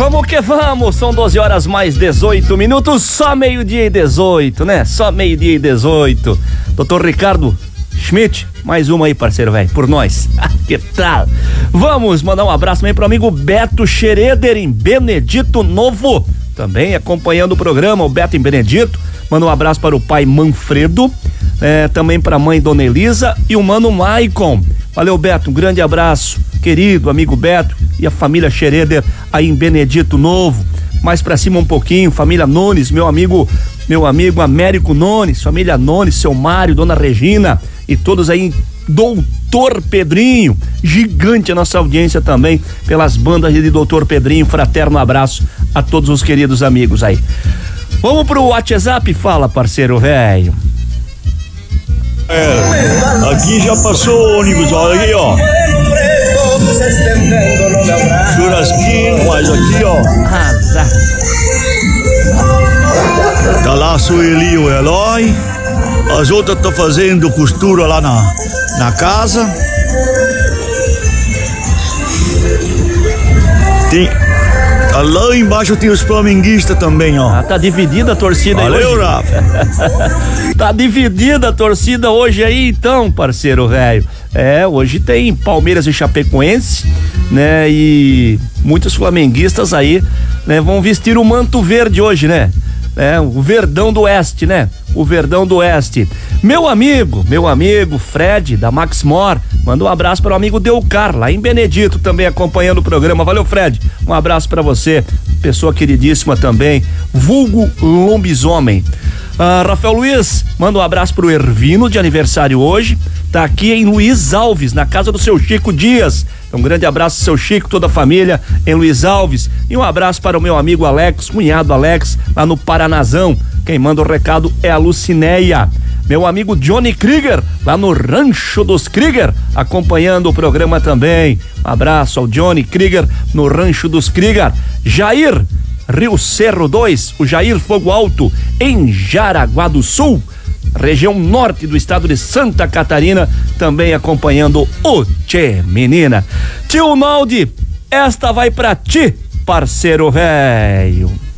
vamos que vamos, são 12 horas mais 18 minutos, só meio-dia e 18, né? Só meio-dia e 18. Doutor Ricardo Schmidt, mais uma aí, parceiro velho, por nós. Que tal? Vamos mandar um abraço também pro amigo Beto Schroeder em Benedito Novo, também acompanhando o programa, o Beto em Benedito. Manda um abraço para o pai Manfredo, também para a mãe Dona Elisa e o mano Maicon. Valeu, Beto, um grande abraço, querido amigo Beto e a família Schroeder aí em Benedito Novo. Mais pra cima um pouquinho, família Nunes, meu amigo Américo Nunes, família Nunes, seu Mário, Dona Regina e todos aí em Doutor Pedrinho, gigante a nossa audiência também pelas bandas de Doutor Pedrinho. Fraterno abraço a todos os queridos amigos aí. Vamos pro WhatsApp, fala, parceiro velho. Aqui já passou o ônibus, olha aqui, ó. Churrasquinho, mas aqui, ó. Azar. Tá lá a Sueli, o Eloy. As outras estão fazendo costura lá na casa. Lá embaixo tem os flamenguistas também, ó. Tá dividida a torcida aí. Valeu, hoje. Rafa. Tá dividida a torcida hoje aí, então, parceiro velho. Hoje tem Palmeiras e Chapecoense, né? E muitos flamenguistas aí, né? Vão vestir o manto verde hoje, né? O Verdão do Oeste, né? O Verdão do Oeste. Meu amigo Fred, da Maxmor, manda um abraço para o amigo Delcar, lá em Benedito, também acompanhando o programa. Valeu, Fred, um abraço para você, pessoa queridíssima também, vulgo lobisomem. Rafael Luiz, manda um abraço pro Ervino, de aniversário hoje, tá aqui em Luiz Alves, na casa do seu Chico Dias. Um grande abraço, seu Chico, toda a família em Luiz Alves. E um abraço para o meu amigo Alex, cunhado Alex, lá no Paranazão. Quem manda o recado é a Lucinéia. Meu amigo Johnny Krieger, lá no Rancho dos Krieger, acompanhando o programa também. Um abraço ao Johnny Krieger, no Rancho dos Krieger. Jair, Rio Cerro 2, o Jair Fogo Alto, em Jaraguá do Sul, região norte do estado de Santa Catarina, também acompanhando o Tchê Menina. Tio Naldi, esta vai pra ti, parceiro velho.